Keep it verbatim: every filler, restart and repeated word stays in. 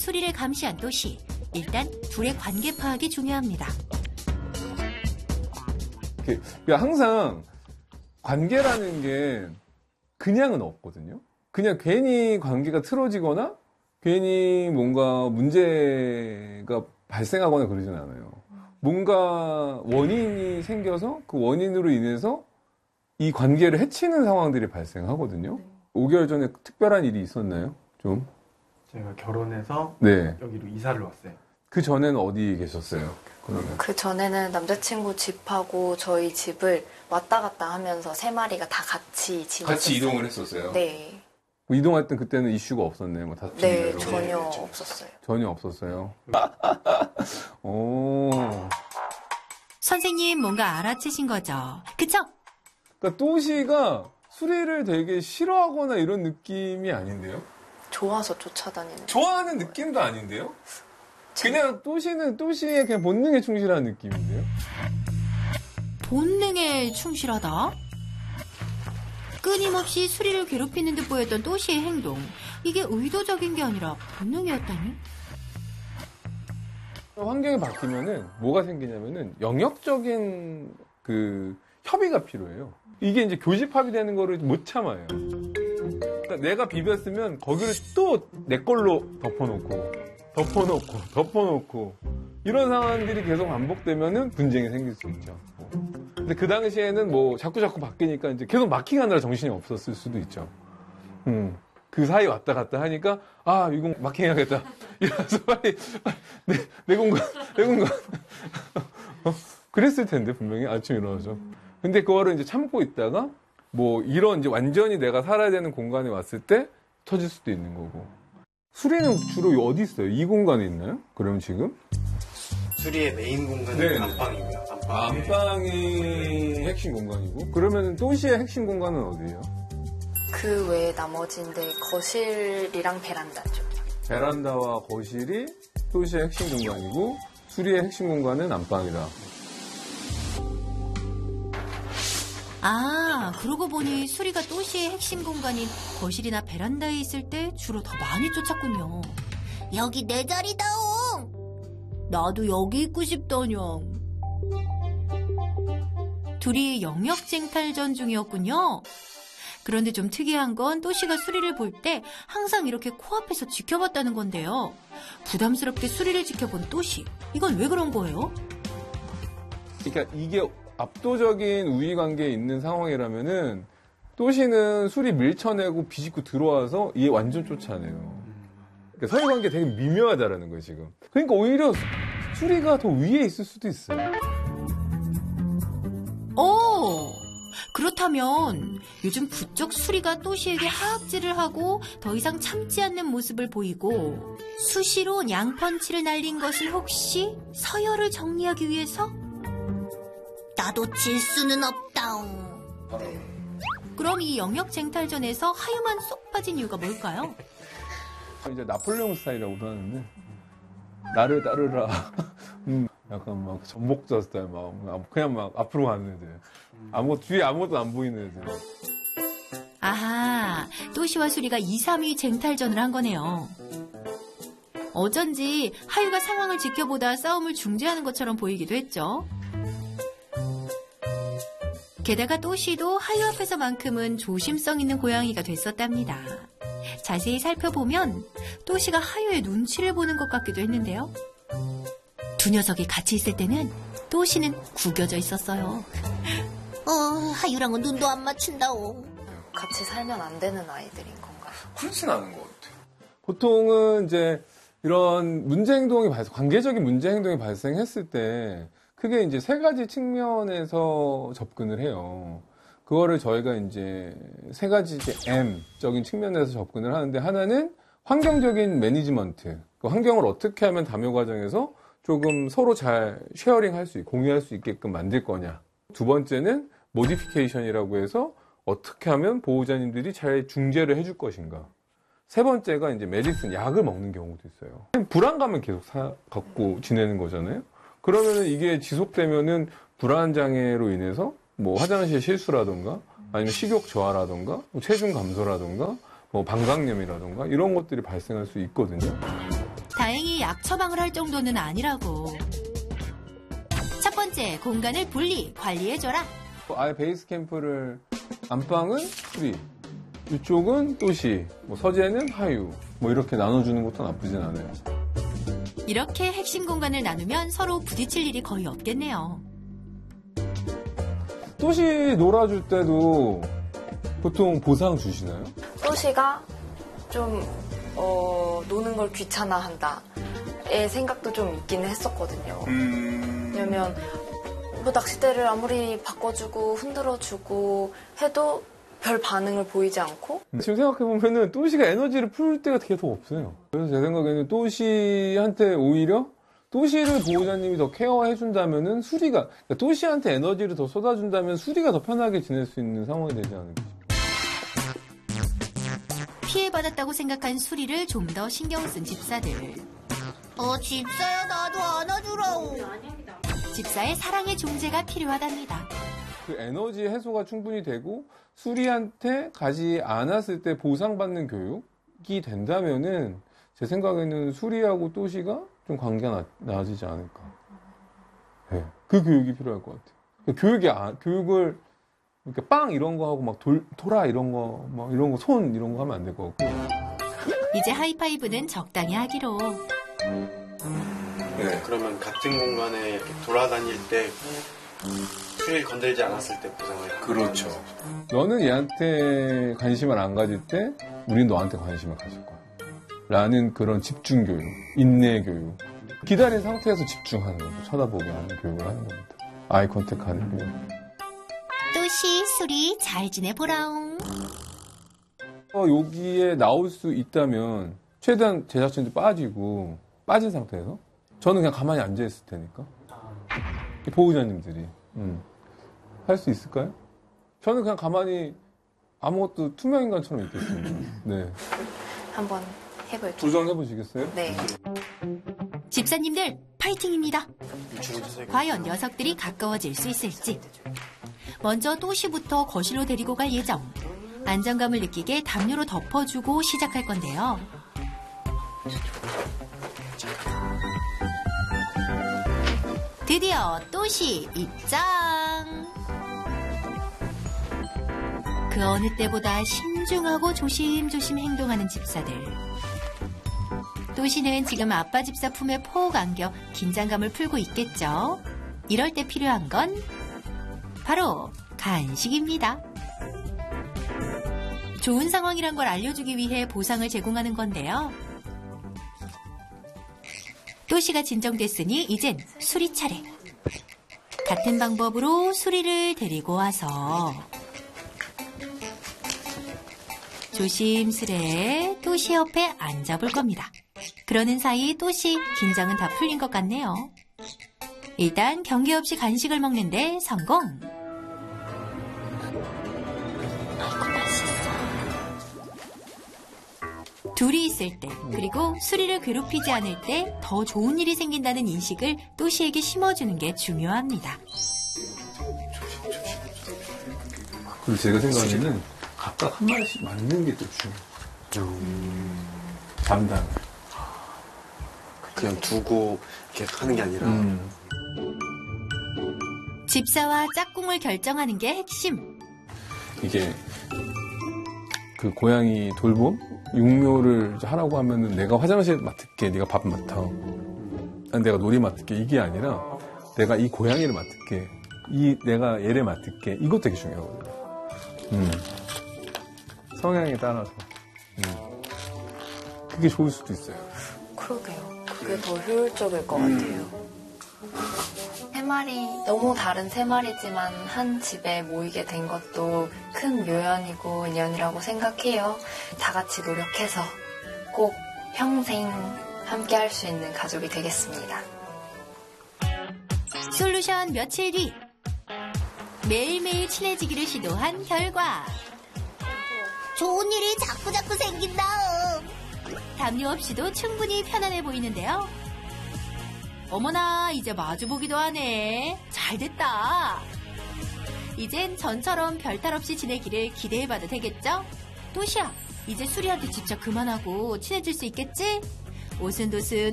수리를 감시한 또시. 일단 둘의 관계 파악이 중요합니다. 그러니까 항상 관계라는 게 그냥은 없거든요. 그냥 괜히 관계가 틀어지거나 괜히 뭔가 문제가 발생하거나 그러진 않아요. 뭔가 원인이 생겨서 그 원인으로 인해서 이 관계를 해치는 상황들이 발생하거든요. 오 개월 전에 특별한 일이 있었나요? 좀? 제가 결혼해서 네. 여기로 이사를 왔어요. 그 전에는 어디 계셨어요? 그러면? 그 전에는 남자친구 집하고 저희 집을 왔다 갔다 하면서 세 마리가 다 같이 지냈었어요. 같이 이동을 했었어요? 네. 뭐 이동할 땐 그때는 이슈가 없었네요. 뭐 다툼 네, 이런 전혀 거. 없었어요. 전혀 없었어요. 오. 선생님 뭔가 알아채신 거죠? 그쵸? 그러니까 또시가 수리를 되게 싫어하거나 이런 느낌이 아닌데요? 좋아서 쫓아다니는. 좋아하는 느낌도 아닌데요? 그냥 또시는 또시의 그냥 본능에 충실한 느낌인데요? 본능에 충실하다? 끊임없이 수리를 괴롭히는 듯 보였던 또시의 행동. 이게 의도적인 게 아니라 본능이었다니? 환경이 바뀌면은 뭐가 생기냐면은 영역적인 그 협의가 필요해요. 이게 이제 교집합이 되는 거를 못 참아요. 그러니까 내가 비볐으면 거기를 또 내 걸로 덮어놓고 덮어놓고 덮어놓고 이런 상황들이 계속 반복되면은 분쟁이 생길 수 있죠. 근데 그 당시에는 뭐 자꾸 자꾸 바뀌니까 이제 계속 마킹하느라 정신이 없었을 수도 있죠. 음. 그 사이 왔다 갔다 하니까 아 이거 마킹해야겠다. 이래서 빨리, 빨리 내, 내 공간 내 공간 어? 그랬을 텐데 분명히 아침에 일어나서. 근데 그거를 이제 참고 있다가 뭐 이런 이제 완전히 내가 살아야 되는 공간에 왔을 때 터질 수도 있는 거고. 수리는 주로 어디 있어요? 이 공간에 있나요? 그럼 지금? 수리의 메인 공간은 네. 안방이고요. 안방. 아, 안방이 핵심 공간이고. 그러면 또시의 핵심 공간은 어디예요? 그 외에 나머지인데 거실이랑 베란다죠. 베란다와 거실이 또시의 핵심 공간이고 수리의 핵심 공간은 안방이다. 아, 그러고 보니 수리가 또시의 핵심 공간인 거실이나 베란다에 있을 때 주로 더 많이 쫓았군요. 여기 내 자리다옹! 나도 여기 있고 싶다냥. 둘이 영역 쟁탈전 중이었군요. 그런데 좀 특이한 건 또시가 수리를 볼 때 항상 이렇게 코앞에서 지켜봤다는 건데요. 부담스럽게 수리를 지켜본 또시. 이건 왜 그런 거예요? 그러니까 이게 압도적인 우위 관계에 있는 상황이라면은 또시는 수리 밀쳐내고 비집고 들어와서 얘 완전 쫓아내요. 그러니까 서로 관계 되게 미묘하다라는 거예요, 지금. 그러니까 오히려 수리가 더 위에 있을 수도 있어요. 오! 그렇다면 요즘 부쩍 수리가 또시에게 하악질을 하고 더 이상 참지 않는 모습을 보이고 수시로 양펀치를 날린 것은 혹시 서열을 정리하기 위해서? 나도 질 수는 없다옹. 네. 그럼 이 영역 쟁탈전에서 하유만 쏙 빠진 이유가 뭘까요? 이제 나폴레옹 스타일이라고도 하는데 나를 따르라. 음, 약간 막 전복자 스타일 막 그냥 막 앞으로 가는 애들. 아무 뒤에 아무것도 안 보이는 애들. 아하, 또시와 수리가 이, 삼 위 쟁탈전을 한 거네요. 어쩐지 하유가 상황을 지켜보다 싸움을 중재하는 것처럼 보이기도 했죠. 게다가 또시도 하유 앞에서만큼은 조심성 있는 고양이가 됐었답니다. 자세히 살펴보면 또시가 하유의 눈치를 보는 것 같기도 했는데요. 두 녀석이 같이 있을 때는 또시는 구겨져 있었어요. 어, 하유랑은 눈도 안 맞춘다오. 같이 살면 안 되는 아이들인 건가요? 그렇진 않은 것 같아요. 보통은 이제 이런 문제 행동이 발생, 관계적인 문제 행동이 발생했을 때 크게 이제 세 가지 측면에서 접근을 해요. 그거를 저희가 이제 세 가지 이제 M적인 측면에서 접근을 하는데 하나는 환경적인 매니지먼트. 그 환경을 어떻게 하면 담요 과정에서 조금 서로 잘 쉐어링할 수 있고 공유할 수 있게끔 만들 거냐. 두 번째는 모디피케이션이라고 해서 어떻게 하면 보호자님들이 잘 중재를 해줄 것인가. 세 번째가 이제 메디슨, 약을 먹는 경우도 있어요. 불안감을 계속 사, 갖고 지내는 거잖아요. 그러면은 이게 지속되면은 불안장애로 인해서 뭐 화장실 실수라던가 아니면 식욕 저하라던가 뭐 체중 감소라던가 뭐 방광염이라던가 이런 것들이 발생할 수 있거든요. 다행히 약 처방을 할 정도는 아니라고. 첫 번째, 공간을 분리, 관리해줘라. 아예 베이스 캠프를 안방은 수리, 이쪽은 또시, 뭐 서재는 하유, 뭐 이렇게 나눠주는 것도 나쁘진 않아요. 이렇게 핵심 공간을 나누면 서로 부딪힐 일이 거의 없겠네요. 또시 놀아줄 때도 보통 보상 주시나요? 또시가 좀 어, 노는 걸 귀찮아한다의 생각도 좀 있기는 했었거든요. 왜냐면 뭐 낚싯대를 아무리 바꿔주고 흔들어주고 해도 별 반응을 보이지 않고. 지금 생각해보면은 또시가 에너지를 풀 때가 계속 없어요. 그래서 제 생각에는 또시한테 오히려 또시를 보호자님이 더 케어해준다면은 수리가, 그러니까 또시한테 에너지를 더 쏟아준다면 수리가 더 편하게 지낼 수 있는 상황이 되지 않을까. 피해받았다고 생각한 수리를 좀 더 신경 쓴 집사들. 어, 집사야, 나도 안아주라고. 집사의 사랑의 존재가 필요하답니다. 그 에너지 해소가 충분히 되고 수리한테 가지 않았을 때 보상받는 교육이 된다면은 제 생각에는 수리하고 또시가 좀 관계가 나, 나아지지 않을까. 네. 그 교육이 필요할 것 같아요. 그 교육이, 아, 교육을, 이렇게 빵 이런 거 하고 막 돌, 돌아 이런 거, 막 이런 거, 손 이런 거 하면 안 될 것 같고. 이제 하이파이브는 적당히 하기로. 네. 그러면 같은 공간에 이렇게 돌아다닐 때 수리를 건들지 않았을 때 보상을. 그렇죠. 너는 얘한테 관심을 안 가질 때, 우린 너한테 관심을 가질 거야. 라는 그런 집중 교육, 인내 교육. 기다린 상태에서 집중하는 거죠. 쳐다보게 하는 교육을 하는 겁니다. 아이 컨택 하는 교육. 또시, 수리, 잘 지내보라옹. 어, 여기에 나올 수 있다면, 최대한 제작진도 빠지고, 빠진 상태에서, 저는 그냥 가만히 앉아있을 테니까. 보호자님들이, 음, 할 수 있을까요? 저는 그냥 가만히 아무것도 투명인간처럼 있겠습니다. 네. 한번 해볼게요. 도전해보시겠어요? 네. 집사님들, 파이팅입니다. 과연 녀석들이 가까워질 수 있을지. 먼저 또시부터 거실로 데리고 갈 예정. 안정감을 느끼게 담요로 덮어주고 시작할 건데요. 드디어 또시 입장. 그 어느 때보다 신중하고 조심조심 행동하는 집사들. 또시는 지금 아빠 집사 품에 폭 안겨 긴장감을 풀고 있겠죠. 이럴 때 필요한 건 바로 간식입니다. 좋은 상황이란 걸 알려주기 위해 보상을 제공하는 건데요. 또시가 진정됐으니 이젠 수리 차례. 같은 방법으로 수리를 데리고 와서 조심스레 또시 옆에 앉아볼 겁니다. 그러는 사이 또시 긴장은 다 풀린 것 같네요. 일단 경계 없이 간식을 먹는데 성공. 둘이 있을 때, 그리고 수리를 괴롭히지 않을 때 더 좋은 일이 생긴다는 인식을 또시에게 심어주는 게 중요합니다. 그리고 제가 생각에는 각각 한 마리씩 맞는 게 또 중요해요. 음... 담당. 그냥 두고 이렇게 하는 게 아니라. 음. 집사와 짝꿍을 결정하는 게 핵심. 이게 그 고양이 돌봄? 육묘를 하라고 하면은 내가 화장실 맡을게, 네가 밥 맡아. 내가 놀이 맡을게. 이게 아니라 내가 이 고양이를 맡을게. 이 내가 얘를 맡을게. 이것도 되게 중요하거든요. 음. 성향에 따라서. 음. 그게 좋을 수도 있어요. 그러게요. 그게 더 효율적일 것 같아요. 세 마리, 너무 다른 세 마리지만 한 집에 모이게 된 것도 큰 묘연이고 인연이라고 생각해요. 다 같이 노력해서 꼭 평생 함께 할 수 있는 가족이 되겠습니다. 솔루션 며칠 뒤. 매일매일 친해지기를 시도한 결과. 좋은 일이 자꾸자꾸 생긴다. 담요 없이도 충분히 편안해 보이는데요. 어머나, 이제 마주보기도 하네. 잘됐다. 이젠 전처럼 별탈 없이 지내기를 기대해봐도 되겠죠? 또시야, 이제 수리한테 집착 그만하고 친해질 수 있겠지? 오순도순